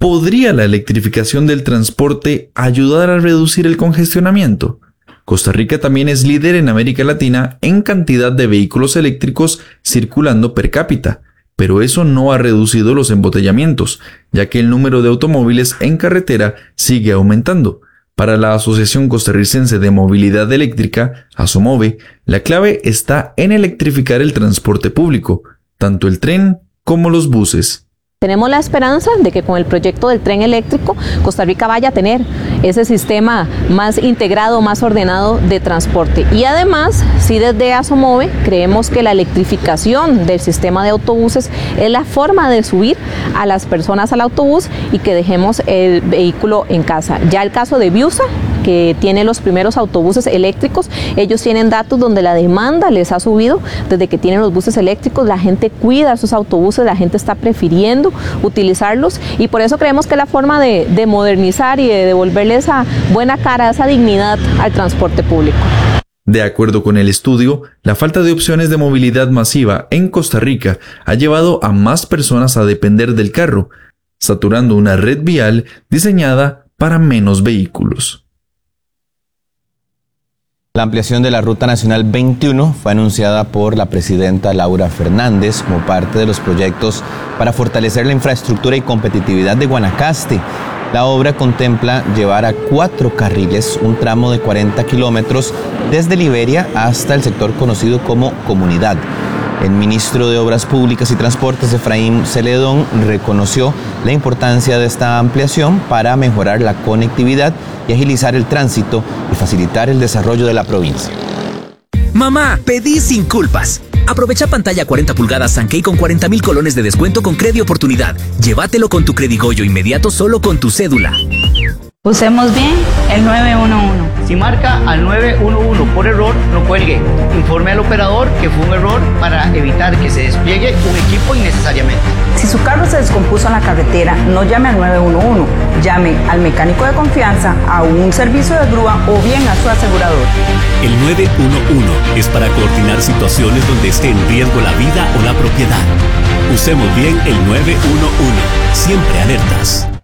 ¿Podría la electrificación del transporte ayudar a reducir el congestionamiento? Costa Rica también es líder en América Latina en cantidad de vehículos eléctricos circulando per cápita, pero eso no ha reducido los embotellamientos, ya que el número de automóviles en carretera sigue aumentando. Para la Asociación Costarricense de Movilidad Eléctrica, ASOMOVE, la clave está en electrificar el transporte público, tanto el tren como los buses. Tenemos la esperanza de que con el proyecto del tren eléctrico, Costa Rica vaya a tener ese sistema más integrado, más ordenado de transporte. Y además, sí, desde ASOMOVE creemos que la electrificación del sistema de autobuses es la forma de subir a las personas al autobús y que dejemos el vehículo en casa. Ya el caso de Biusa, que tiene los primeros autobuses eléctricos, ellos tienen datos donde la demanda les ha subido desde que tienen los buses eléctricos, la gente cuida esos autobuses, la gente está prefiriendo utilizarlos y por eso creemos que es la forma de modernizar y de devolverle esa buena cara, esa dignidad al transporte público. De acuerdo con el estudio, la falta de opciones de movilidad masiva en Costa Rica ha llevado a más personas a depender del carro, saturando una red vial diseñada para menos vehículos. La ampliación de la Ruta Nacional 21 fue anunciada por la presidenta Laura Fernández como parte de los proyectos para fortalecer la infraestructura y competitividad de Guanacaste. La obra contempla llevar a 4 carriles un tramo de 40 kilómetros desde Liberia hasta el sector conocido como Comunidad. El ministro de Obras Públicas y Transportes, Efraín Celedón, reconoció la importancia de esta ampliación para mejorar la conectividad y agilizar el tránsito y facilitar el desarrollo de la provincia. Mamá, pedí sin culpas. Aprovecha pantalla 40 pulgadas Sankey con 40,000 colones de descuento con Credi Oportunidad. Llévatelo con tu Credigoyo inmediato solo con tu cédula. Usemos bien el 911. Si marca al 911 por error, no cuelgue. Informe al operador que fue un error para evitar que se despliegue un equipo innecesariamente. Si su carro se descompuso en la carretera, no llame al 911. Llame al mecánico de confianza, a un servicio de grúa o bien a su asegurador. El 911 es para coordinar situaciones donde esté en riesgo la vida o la propiedad. Usemos bien el 911. Siempre alertas.